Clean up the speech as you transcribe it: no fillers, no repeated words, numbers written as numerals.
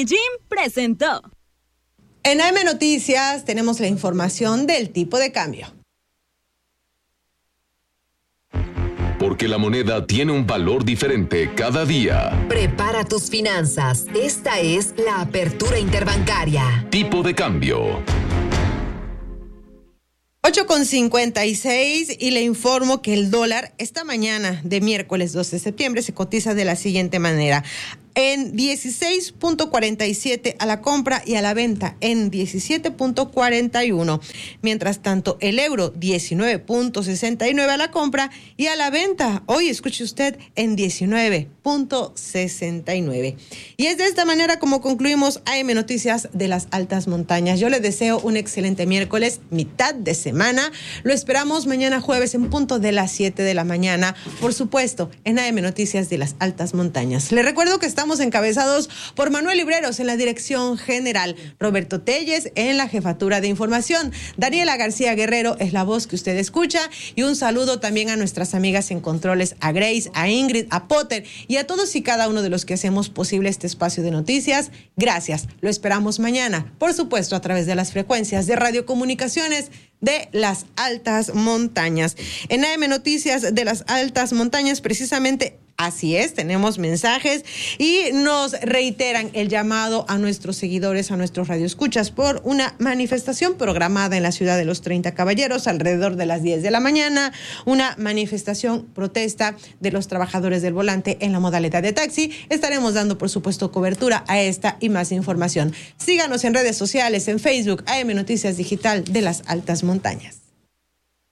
Medellín presentó. En AM Noticias tenemos la información del tipo de cambio. Porque la moneda tiene un valor diferente cada día. Prepara tus finanzas. Esta es la apertura interbancaria. Tipo de cambio. 8:56 y le informo que el dólar esta mañana de miércoles 12 de septiembre se cotiza de la siguiente manera. En 16.47 a la compra y a la venta en 17.41. Mientras tanto, el euro 19.69 a la compra y a la venta, hoy escuche usted, en 19.69. Y es de esta manera como concluimos AM Noticias de las Altas Montañas. Yo le deseo un excelente miércoles, mitad de semana. Lo esperamos mañana jueves en punto de las 7 de la mañana, por supuesto, en AM Noticias de las Altas Montañas. Le recuerdo que estamos encabezados por Manuel Libreros en la dirección general, Roberto Telles en la jefatura de información, Daniela García Guerrero es la voz que usted escucha, y un saludo también a nuestras amigas en controles, a Grace, a Ingrid, a Potter y a todos y cada uno de los que hacemos posible este espacio de noticias. Gracias, lo esperamos mañana, por supuesto a través de las frecuencias de radiocomunicaciones de las Altas Montañas. En AM Noticias de las Altas Montañas, precisamente así es, tenemos mensajes y nos reiteran el llamado a nuestros seguidores, a nuestros radioescuchas, por una manifestación programada en la ciudad de los 30 Caballeros alrededor de las 10 de la mañana, una manifestación protesta de los trabajadores del volante en la modalidad de taxi. Estaremos dando, por supuesto, cobertura a esta y más información. Síganos en redes sociales, en Facebook, AM Noticias Digital de las Altas Montañas.